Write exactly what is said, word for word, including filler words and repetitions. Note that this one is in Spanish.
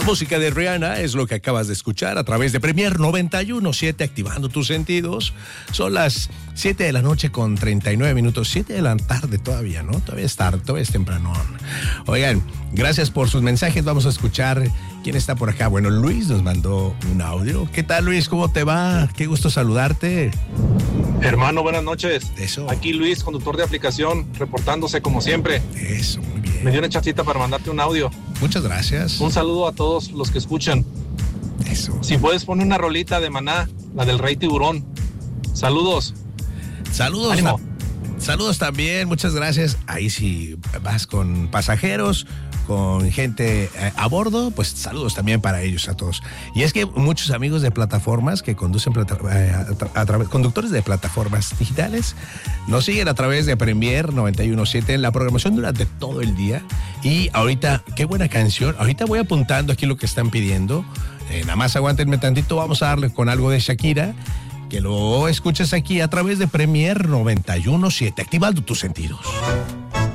Música de Rihanna es lo que acabas de escuchar a través de Premier noventa y uno punto siete, activando tus sentidos. Son las siete de la noche con treinta y nueve minutos, siete de la tarde todavía, ¿no? Todavía es tarde, todavía es temprano. Oigan, gracias por sus mensajes. Vamos a escuchar quién está por acá. Bueno, Luis nos mandó un audio. ¿Qué tal, Luis? ¿Cómo te va? Qué gusto saludarte. Hermano, buenas noches. Eso. Aquí Luis, conductor de aplicación, reportándose como siempre. Eso, muy bien. Me dio una chancita para mandarte un audio. Muchas gracias. Un saludo a todos los que escuchan. Eso. Si puedes poner una rolita de Maná, la del Rey Tiburón. Saludos. Saludos. Ánimo. Saludos también, muchas gracias. Ahí si vas con pasajeros, con gente eh, a bordo, pues saludos también para ellos a todos. Y es que muchos amigos de plataformas que conducen plata, eh, a, a, a través, conductores de plataformas digitales, nos siguen a través de Premier noventa y uno punto siete en la programación durante todo el día. Y ahorita, qué buena canción. Ahorita voy apuntando aquí lo que están pidiendo. Eh, nada más aguántenme tantito, vamos a darle con algo de Shakira, que lo escuches aquí a través de Premier noventa y uno punto siete, activando tus sentidos.